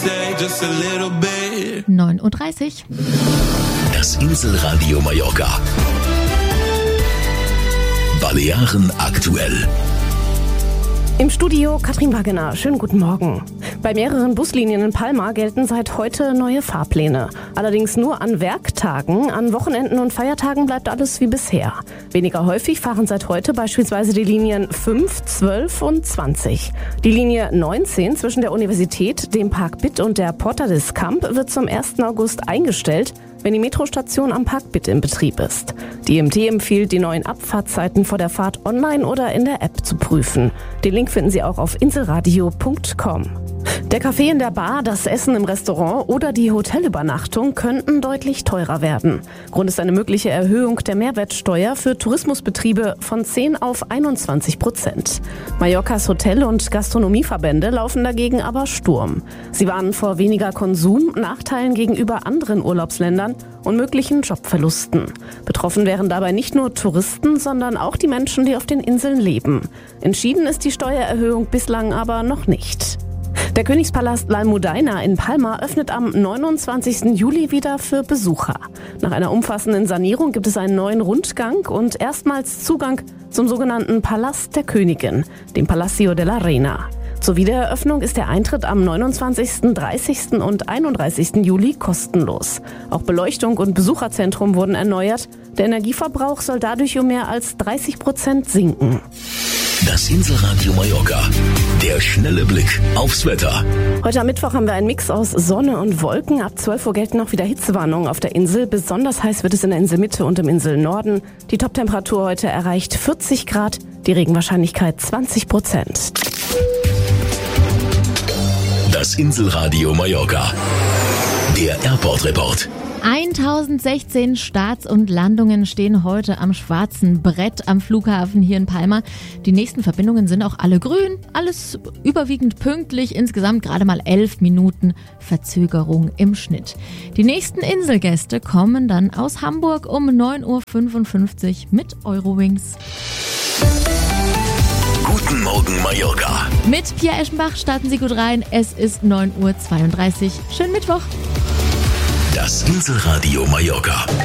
9:30 Uhr. Das Inselradio Mallorca. Balearen aktuell. Im Studio Katrin Wagener. Schönen guten Morgen. Bei mehreren Buslinien in Palma gelten seit heute neue Fahrpläne. Allerdings nur an Werktagen. An Wochenenden und Feiertagen bleibt alles wie bisher. Weniger häufig fahren seit heute beispielsweise die Linien 5, 12 und 20. Die Linie 19 zwischen der Universität, dem Park Bitt und der Porta des Camp wird zum 1. August eingestellt, wenn die Metrostation am Park Bitt in Betrieb ist. Die IMT empfiehlt, die neuen Abfahrtzeiten vor der Fahrt online oder in der App zu prüfen. Den Link finden Sie auch auf inselradio.com. Der Kaffee in der Bar, das Essen im Restaurant oder die Hotelübernachtung könnten deutlich teurer werden. Grund ist eine mögliche Erhöhung der Mehrwertsteuer für Tourismusbetriebe von 10 auf 21%. Mallorcas Hotel- und Gastronomieverbände laufen dagegen aber Sturm. Sie warnen vor weniger Konsum, Nachteilen gegenüber anderen Urlaubsländern und möglichen Jobverlusten. Betroffen wären dabei nicht nur Touristen, sondern auch die Menschen, die auf den Inseln leben. Entschieden ist die Steuererhöhung bislang aber noch nicht. Der Königspalast La Almudaina in Palma öffnet am 29. Juli wieder für Besucher. Nach einer umfassenden Sanierung gibt es einen neuen Rundgang und erstmals Zugang zum sogenannten Palast der Königin, dem Palacio de la Reina. Zur Wiedereröffnung ist der Eintritt am 29., 30. und 31. Juli kostenlos. Auch Beleuchtung und Besucherzentrum wurden erneuert. Der Energieverbrauch soll dadurch um mehr als 30% sinken. Das Inselradio Mallorca. Der schnelle Blick aufs Wetter. Heute am Mittwoch haben wir einen Mix aus Sonne und Wolken. Ab 12 Uhr gelten auch wieder Hitzewarnungen auf der Insel. Besonders heiß wird es in der Inselmitte und im Inselnorden. Die Toptemperatur heute erreicht 40 Grad, die Regenwahrscheinlichkeit 20%. Das Inselradio Mallorca. Der Airport Report. 1016 Starts und Landungen stehen heute am schwarzen Brett am Flughafen hier in Palma. Die nächsten Verbindungen sind auch alle grün, alles überwiegend pünktlich, insgesamt gerade mal 11 Minuten Verzögerung im Schnitt. Die nächsten Inselgäste kommen dann aus Hamburg um 9:55 Uhr mit Eurowings. Guten Morgen Mallorca. Mit Pia Eschenbach starten Sie gut rein, es ist 9:32 Uhr. Schönen Mittwoch. Das Inselradio Mallorca.